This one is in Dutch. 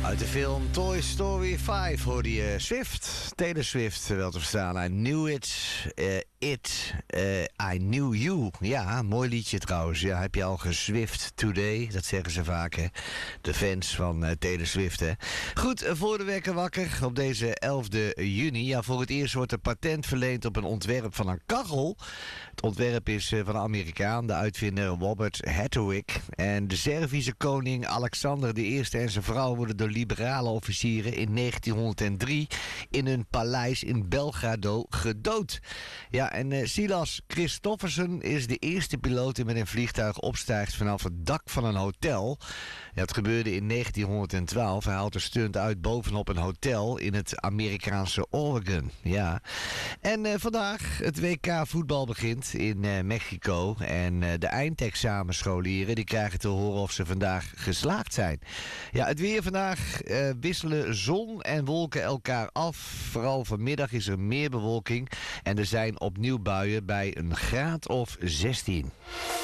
Uit de film Toy Story 5 hoorde je Swift. Taylor Swift, wel te verstaan. I knew it, I knew you. Ja, mooi liedje trouwens. Ja, heb je al geswift today? Dat zeggen ze vaak, hè. De fans van Taylor Swift, hè. Goed, voor de wekker wakker op deze 11e juni. Ja, voor het eerst wordt er patent verleend op een ontwerp van een kachel. Het ontwerp is van een Amerikaan, de uitvinder Robert Hertwig. En de Servische koning Alexander I en zijn vrouw worden door liberale officieren in 1903 in hun paleis in Belgrado gedood. Ja, en Silas Christoffersen is de eerste piloot die met een vliegtuig opstijgt vanaf het dak van een hotel. Ja, het gebeurde in 1912. Hij haalt de stunt uit bovenop een hotel in het Amerikaanse Oregon. Ja. En vandaag het WK voetbal begint in Mexico. En de eindexamenscholieren die krijgen te horen of ze vandaag geslaagd zijn. Ja, het weer vandaag wisselen zon en wolken elkaar af. Vooral vanmiddag is er meer bewolking. En er zijn opnieuw buien bij een graad of 16.